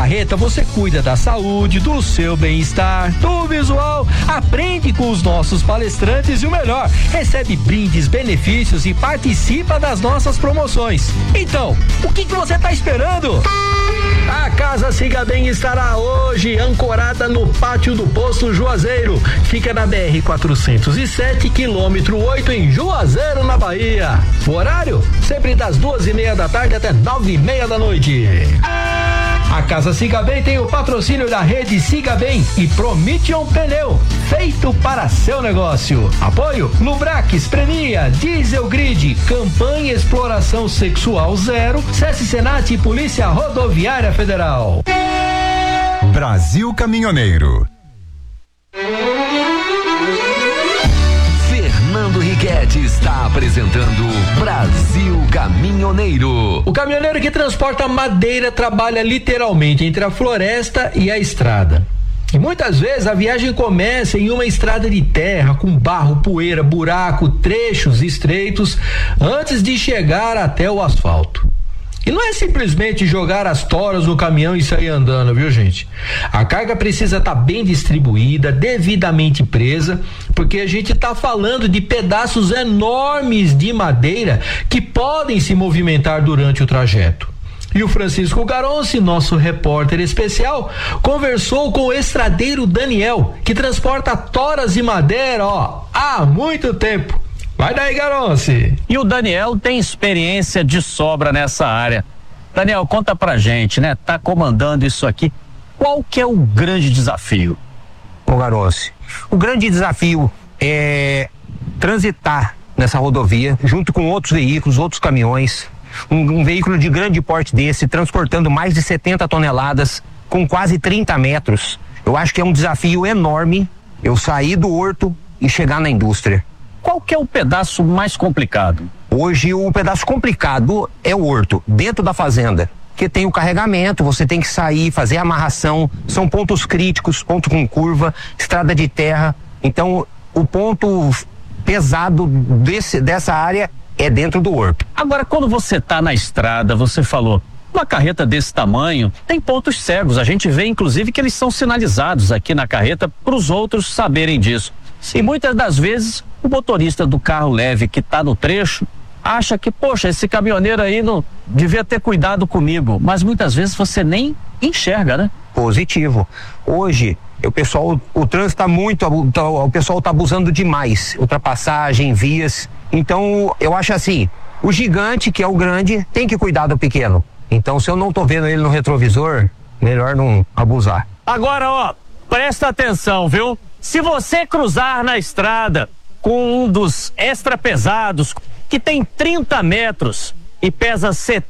carreta você cuida da saúde, do seu bem-estar, do visual, aprende com os nossos palestrantes e o melhor, recebe brindes, benefícios e participa das nossas promoções. Então, o que você está esperando? A Casa Siga Bem estará hoje ancorada no pátio do posto Juazeiro. Fica na BR 407, quilômetro 8 em Juazeiro, na Bahia. O horário? Sempre das 2:30 da tarde até 9:30 da noite. A Casa Siga Bem tem o patrocínio da rede Siga Bem e Prometion Pneu, feito para seu negócio. Apoio Lubrax, Premia, Diesel Grid, Campanha Exploração Sexual Zero, SESC Senat e Polícia Rodoviária Federal. Brasil Caminhoneiro. Fernando Riquetti está apresentando Brasil Caminhoneiro. O caminhoneiro que transporta madeira trabalha literalmente entre a floresta e a estrada. E muitas vezes a viagem começa em uma estrada de terra, com barro, poeira, buraco, trechos estreitos, antes de chegar até o asfalto. E não é simplesmente jogar as toras no caminhão e sair andando, viu, gente? A carga precisa estar bem distribuída, devidamente presa, porque a gente está falando de pedaços enormes de madeira que podem se movimentar durante o trajeto. E o Francisco Garonci, nosso repórter especial, conversou com o estradeiro Daniel, que transporta toras de madeira, há muito tempo. Vai daí, Garonci. E o Daniel tem experiência de sobra nessa área. Daniel, conta pra gente, né? Tá comandando isso aqui. Qual que é o grande desafio? Ô Garonci, o grande desafio é transitar nessa rodovia junto com outros veículos, outros caminhões. Um veículo de grande porte desse, transportando mais de 70 toneladas, com quase 30 metros. Eu acho que é um desafio enorme eu sair do horto e chegar na indústria. Qual que é o pedaço mais complicado? Hoje o pedaço complicado é o horto, dentro da fazenda, que tem o carregamento, você tem que sair, fazer a amarração, são pontos críticos, ponto com curva, estrada de terra. Então o ponto pesado dessa área é dentro do horto. Agora, quando você tá na estrada, você falou, uma carreta desse tamanho tem pontos cegos, a gente vê inclusive que eles são sinalizados aqui na carreta para os outros saberem disso. E muitas das vezes o motorista do carro leve que está no trecho acha que, poxa, esse caminhoneiro aí não devia ter cuidado comigo, mas muitas vezes você nem enxerga, né? Positivo. Hoje, o trânsito tá muito, o pessoal tá abusando demais, ultrapassagem, vias. Então, eu acho assim, o gigante, que é o grande, tem que cuidar do pequeno. Então, se eu não tô vendo ele no retrovisor, melhor não abusar. Agora, presta atenção, viu? Se você cruzar na estrada com um dos extra pesados, que tem 30 metros e pesa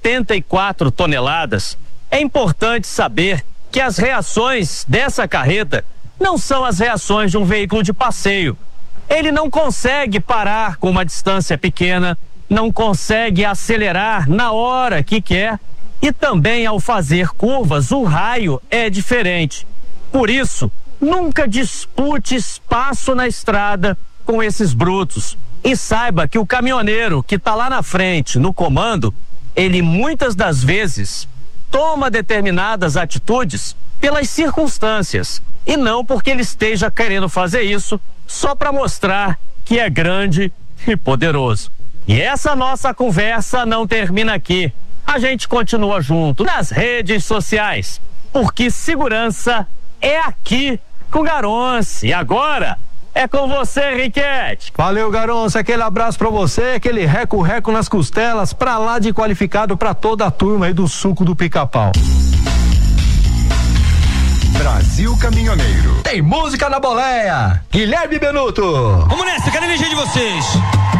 74 toneladas, é importante saber que as reações dessa carreta não são as reações de um veículo de passeio. Ele não consegue parar com uma distância pequena, não consegue acelerar na hora que quer e também ao fazer curvas o raio é diferente. Por isso, nunca dispute espaço na estrada com esses brutos. E saiba que o caminhoneiro que está lá na frente, no comando, ele muitas das vezes toma determinadas atitudes pelas circunstâncias e não porque ele esteja querendo fazer isso só para mostrar que é grande e poderoso. E essa nossa conversa não termina aqui. A gente continua junto nas redes sociais, porque segurança é aqui com Garonci. E agora é com você, Riquetti. Valeu, Garonci, aquele abraço pra você, aquele reco-reco nas costelas, pra lá de qualificado pra toda a turma aí do suco do pica-pau. Brasil Caminhoneiro. Tem música na boleia. Guilherme Benuto. Vamos nessa, quero energia de vocês.